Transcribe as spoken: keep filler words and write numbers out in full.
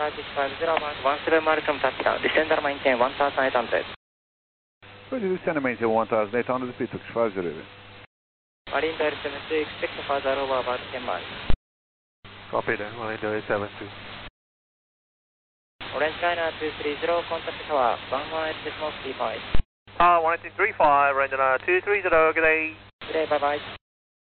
Turkish five zero Mark one seven Malcolm touchdown. Descend and maintain one thousand eight hundred. Roger, descend and maintain one thousand eight hundred feet, Turkish five zero. Marine Dial seven two, expect a further over about ten miles. Copy that, Marine Dial seven two. Orange China two three zero, contact tower one one eight decimal three five. Ah, one eight three five, Orange China two three zero, good day. Good day, bye bye.